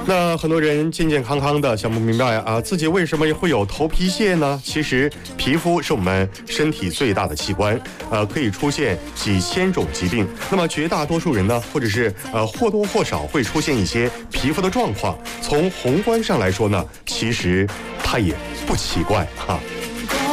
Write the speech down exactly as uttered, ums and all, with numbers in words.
那很多人健健康康的想不明白啊，自己为什么会有头皮屑呢？其实皮肤是我们身体最大的器官，呃，可以出现几千种疾病。那么绝大多数人呢，或者是呃或多或少会出现一些皮肤的状况。从宏观上来说呢，其实它也不奇怪哈、啊。